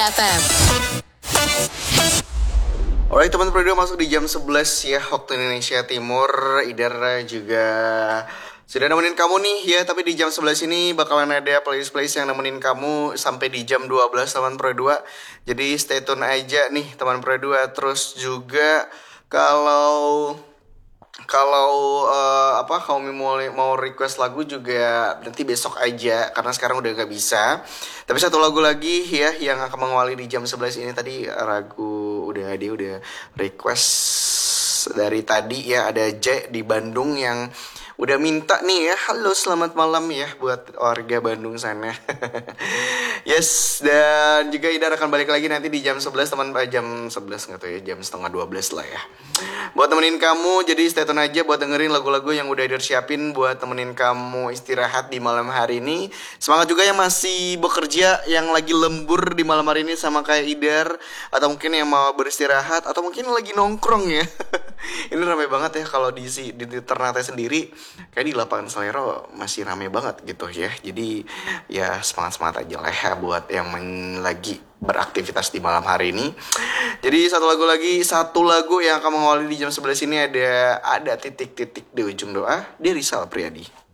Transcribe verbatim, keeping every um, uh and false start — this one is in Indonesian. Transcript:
F M. Alright teman berdua, masuk di jam sebelas ya waktu Indonesia Timur. Idar juga sudah nemenin kamu nih ya. Tapi di jam sebelas ini bakalan ada playlist-playlist yang nemenin kamu sampai di jam dua belas teman berdua. Jadi stay tune aja nih teman berdua. Terus juga kalau Kalau uh, apa kamu mau mau request lagu juga nanti besok aja karena sekarang udah gak bisa. Tapi satu lagu lagi ya yang akan mengawali di jam sebelas ini tadi, lagu udah dia udah request dari tadi ya, ada J di Bandung yang udah minta nih ya. Halo selamat malam ya buat warga Bandung sana. Yes, dan juga Ida akan balik lagi nanti di jam sebelas teman, jam sebelas nggak tahu ya, jam setengah dua belas lah ya. Buat temenin kamu, jadi stay tune aja buat dengerin lagu-lagu yang udah Ida siapin buat temenin kamu istirahat di malam hari ini. Semangat juga yang masih bekerja, yang lagi lembur di malam hari ini sama kayak Idar, atau mungkin yang mau beristirahat, atau mungkin lagi nongkrong ya. Ini ramai banget ya kalau di si di, di Ternate sendiri, kayak di lapangan Selero masih ramai banget gitu ya. Jadi ya semangat-semangat aja lah ya buat yang men- lagi beraktivitas di malam hari ini. Jadi satu lagu lagi, satu lagu yang akan mengawali di jam sebelas ini ada ada titik-titik di ujung doa dari Rizal Priadi.